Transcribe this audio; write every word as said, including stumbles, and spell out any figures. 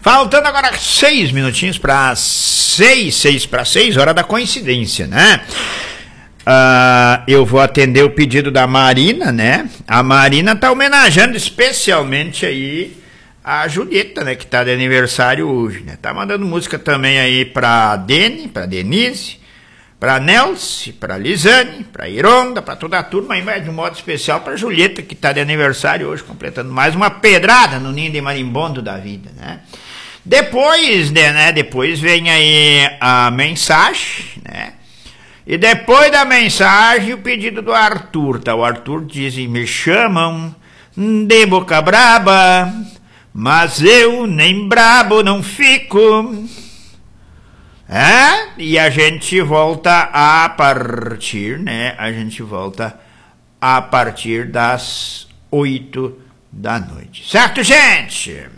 Faltando agora seis minutinhos para seis, seis para seis, hora da coincidência, né? Uh, eu vou atender o pedido da Marina, né? A Marina tá homenageando especialmente aí a Julieta, né? Que tá de aniversário hoje, né? Tá mandando música também aí pra Deni, pra Denise, pra Nelce, pra Lisane, pra Ironda, pra toda a turma, aí, mas de um modo especial pra Julieta, que tá de aniversário hoje, completando mais uma pedrada no ninho de marimbondo da vida, né? Depois, né? Depois vem aí a mensagem, né? E depois da mensagem, o pedido do Arthur, tá? O Arthur diz, me chamam de boca braba, mas eu nem brabo não fico. É? E a gente volta a partir, né? A gente volta a partir das oito da noite. Certo, gente?